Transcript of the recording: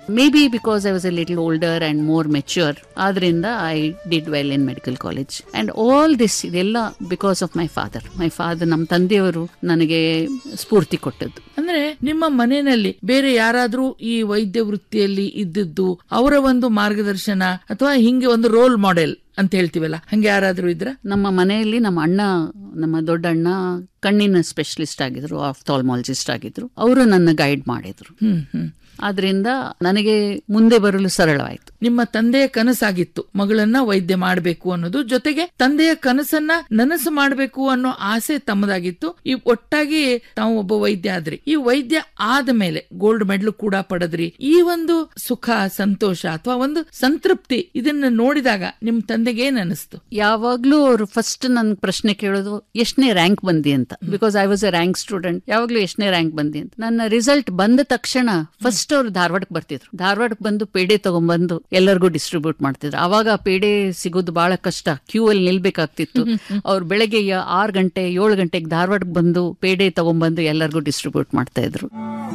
May be because I was A little older and more mature, ಆದ್ರಿಂದ I did well in medical college. And all this ಇದೆಲ್ಲ because of my father. ನಮ್ಮ ತಂದೆಯವರು ನನಗೆ ಸ್ಫೂರ್ತಿ ಕೊಟ್ಟದ್ದು. ಅಂದ್ರೆ ನಿಮ್ಮ ಮನೆಯಲ್ಲಿ ಬೇರೆ ಯಾರಾದ್ರೂ ಈ ವೈದ್ಯ ವೃತ್ತಿಯಲ್ಲಿ ಇದ್ದದ್ದು, ಅವರ ಒಂದು ಮಾರ್ಗದರ್ಶನ ಅಥವಾ ಹಿಂಗೆ ಒಂದು ರೋಲ್ ಮಾಡೆಲ್ ಅಂತ ಹೇಳ್ತೀವಲ್ಲ, ಹಂಗೆ ಯಾರಾದ್ರೂ ಇದ್ರ? ನಮ್ಮ ಮನೆಯಲ್ಲಿ ನಮ್ಮ ದೊಡ್ಡ ಅಣ್ಣ ಕಣ್ಣಿನ ಸ್ಪೆಷಲಿಸ್ಟ್ ಆಗಿದ್ರು, ಆಫ್ಥಾಲ್ಮಾಲಜಿಸ್ಟ್ ಆಗಿದ್ರು. ಅವರು ನನ್ನ ಗೈಡ್ ಮಾಡಿದ್ರು. ಆದ್ರಿಂದ ನನಗೆ ಮುಂದೆ ಬರಲು ಸರಳವಾಯಿತು. ನಿಮ್ಮ ತಂದೆಯ ಕನಸಾಗಿತ್ತು ಮಗಳನ್ನ ವೈದ್ಯ ಮಾಡಬೇಕು ಅನ್ನೋದು, ಜೊತೆಗೆ ತಂದೆಯ ಕನಸನ್ನ ನನಸು ಮಾಡಬೇಕು ಅನ್ನೋ ಆಸೆ ತಮ್ಮದಾಗಿತ್ತು. ಈ ಒಟ್ಟಾಗಿ ತಾವು ಒಬ್ಬ ವೈದ್ಯ ಆದ್ರಿ. ಈ ವೈದ್ಯ ಆದ ಮೇಲೆ ಗೋಲ್ಡ್ ಮೆಡಲ್ ಕೂಡ ಪಡೆದ್ರಿ. ಈ ಒಂದು ಸುಖ, ಸಂತೋಷ ಅಥವಾ ಒಂದು ಸಂತೃಪ್ತಿ, ಇದನ್ನ ನೋಡಿದಾಗ ನಿಮ್ ತಂದೆಗೆ ಏನ್ ಅನಿಸ್ತು? ಯಾವಾಗ್ಲೂ ಅವರು ಫಸ್ಟ್ ನನ್ ಪ್ರಶ್ನೆ ಕೇಳೋದು, ಎಷ್ಟನೇ ರ್ಯಾಂಕ್ ಬಂದಿ ಅಂತ. Because I was A rank student. ಯಾವಾಗ್ಲೂ ಎಷ್ಟನೇ ರ್ಯಾಂಕ್ ಬಂದಿ ಅಂತ. ನನ್ನ ರಿಸಲ್ಟ್ ಬಂದ ತಕ್ಷಣ ಫಸ್ಟ್ ಅವ್ರು ಧಾರವಾಡಕ್ಕೆ ಬರ್ತಿದ್ರು. ಧಾರವಾಡಕ್ಕೆ ಬಂದು ಪೇಡೆ ತಗೊಂಡ್ಬಂದು ಎಲ್ಲರಿಗೂ ಡಿಸ್ಟ್ರಿಬ್ಯೂಟ್ ಮಾಡ್ತಿದ್ರು. ಅವಾಗ ಪೇಡೆ ಸಿಗೋದು ಬಹಳ ಕಷ್ಟ, ಕ್ಯೂ ಅಲ್ಲಿ ನಿಲ್ಬೇಕಾಗ್ತಿತ್ತು. ಅವ್ರು ಬೆಳಗ್ಗೆ 6 ಗಂಟೆ 7 ಗಂಟೆಗೆ ಧಾರವಾಡಕ್ಕೆ ಬಂದು ಪೇಡೆ ತಗೊಂಡ್ಬಂದು ಎಲ್ಲರಿಗೂ ಡಿಸ್ಟ್ರಿಬ್ಯೂಟ್ ಮಾಡ್ತಾ ಇದ್ರು.